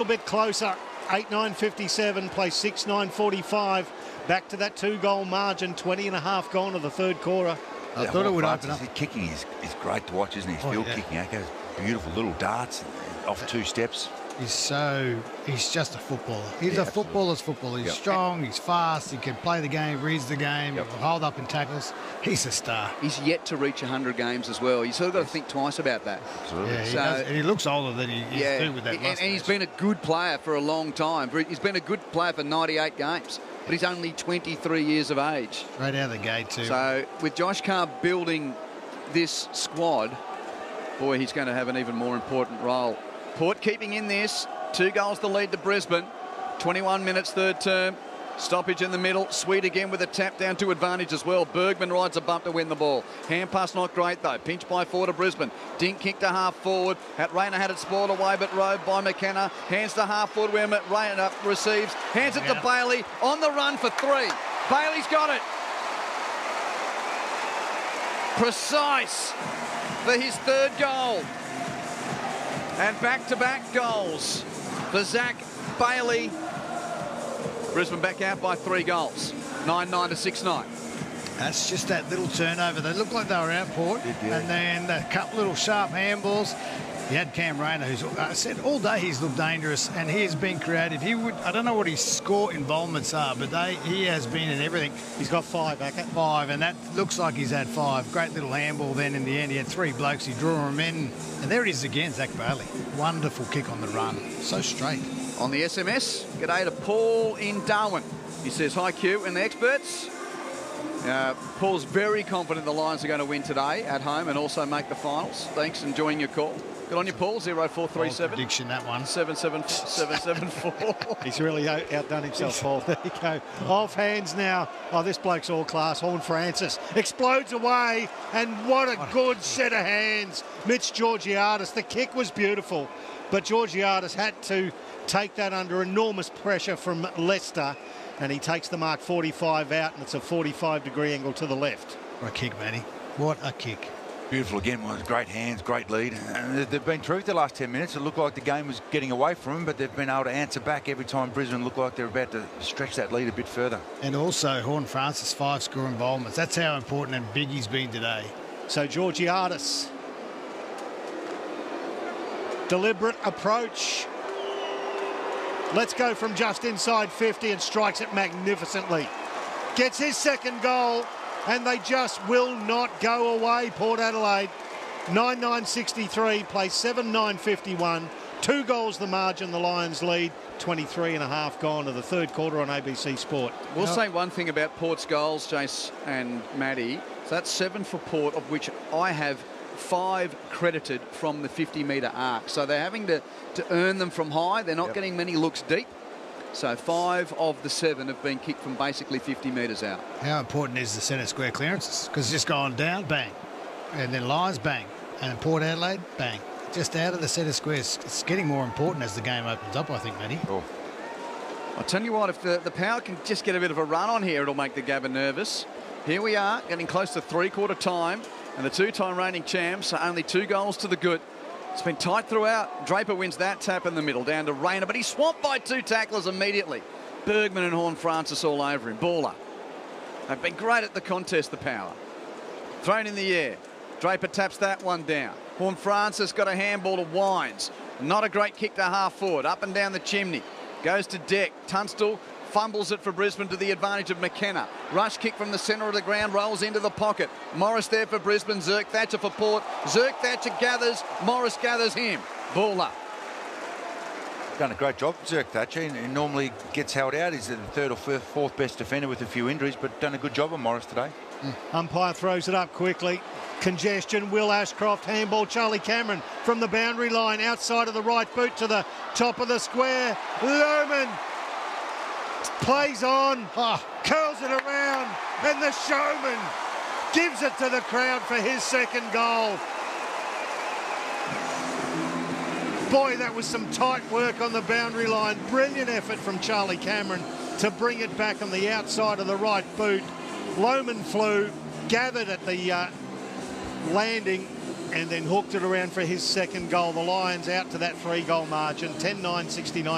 bit closer. 8-9-57, play 6-9-45. Back to that 2-goal margin, 20.5 gone to the third quarter. I thought it would open up. His kicking is great to watch, isn't he? His field kicking, it goes beautiful little darts off 2 steps. He's just a footballer. He's a footballer's footballer. He's strong, he's fast, he can play the game, reads the game, hold up in tackles. He's a star. He's yet to reach 100 games as well. You sort of got to think twice about that. Absolutely. Yeah, and he looks older than he is with that mustache. And he's been a good player for a long time. He's been a good player for 98 games, but he's only 23 years of age. Right out of the gate too. So with Josh Carr building this squad, boy, he's going to have an even more important role. Port keeping in this. 2 goals to lead to Brisbane. 21 minutes third term. Stoppage in the middle. Sweet again with a tap down to advantage as well. Bergman rides a bump to win the ball. Hand pass not great though. Pinch by 4 to Brisbane. Dink kick to half forward. Rayner had it spoiled away but rode by McKenna. Hands to half forward where Rayner receives. Hands it to Bailey. On the run for 3. Bailey's got it. Precise for his 3rd goal. And back-to-back goals for Zach Bailey. Brisbane back out by 3 goals. 9-9 to 6-9. That's just that little turnover. They looked like they were out, Port. And then that couple little sharp handballs. You had Cam Rayner, who's I said all day he's looked dangerous, and he has been creative. I don't know what his score involvements are, but he has been in everything. He's got 5, Acker. 5, and that looks like he's had 5. Great little handball then in the end. He had 3 blokes. He drew them in. And there it is again, Zach Bailey. Wonderful kick on the run. So straight. On the SMS, g'day to Paul in Darwin. He says, hi Q and the experts. Paul's very confident the Lions are going to win today at home and also make the finals. Thanks, enjoying your call. Good on you, Paul. 0437. Prediction, that one. 774. He's really outdone himself, Paul. There you go. Off hands now. Oh, this bloke's all class. Horn Francis explodes away, and what a good set of hands. Mitch Georgiadis. The kick was beautiful, but Georgiadis had to take that under enormous pressure from Leicester, and he takes the mark 45 out, and it's a 45-degree angle to the left. What a kick, Matty. What a kick. Beautiful again. Great hands, great lead. And they've been true for the last 10 minutes. It looked like the game was getting away from them, but they've been able to answer back every time Brisbane looked like they're about to stretch that lead a bit further. And also Horn Francis 5 score involvements. That's how important and big he's been today. So Georgiadis. Deliberate approach. Let's go from just inside 50 and strikes it magnificently. Gets his 2nd goal. And they just will not go away, Port Adelaide. 9-9-63, play 7-9-51. 2 goals the margin, the Lions lead. 23.5 gone to the 3rd quarter on ABC Sport. We'll say one thing about Port's goals, Jace and Maddie. So that's 7 for Port, of which I have 5 credited from the 50-metre arc. So they're having to earn them from high. They're not getting many looks deep. So 5 of the 7 have been kicked from basically 50 metres out. How important is the centre square clearances? Because it's just gone down, bang. And then Lions, bang. And then Port Adelaide, bang. Just out of the centre squares. It's getting more important as the game opens up, I think, Matty. Oh. I'll tell you what, if the Power can just get a bit of a run on here, it'll make the Gabba nervous. Here we are, getting close to 3-quarter time. And the 2-time reigning champs are only 2 goals to the good. It's been tight throughout. Draper wins that tap in the middle, down to Rayner, but he's swamped by 2 tacklers immediately. Bergman and Horn Francis all over him. Baller. They've been great at the contest, the Power. Thrown in the air. Draper taps that one down. Horn Francis got a handball to Wines. Not a great kick to half forward. Up and down the chimney. Goes to Deck. Tunstall fumbles it for Brisbane to the advantage of McKenna. Rush kick from the centre of the ground, rolls into the pocket. Morris there for Brisbane, Zerk Thatcher for Port. Zerk Thatcher gathers, Morris gathers him. Baller. Done a great job, Zerk Thatcher. He normally gets held out. He's the 3rd or 4th best defender with a few injuries, but done a good job on Morris today. Umpire throws it up quickly. Congestion, Will Ashcroft, handball, Charlie Cameron from the boundary line, outside of the right boot to the top of the square. Lohman plays on, curls it around, and the showman gives it to the crowd for his 2nd goal. Boy, that was some tight work on the boundary line. Brilliant effort from Charlie Cameron to bring it back on the outside of the right boot. Lohman flew, gathered at the landing, and then hooked it around for his 2nd goal. The Lions out to that 3-goal margin, 10-9-69.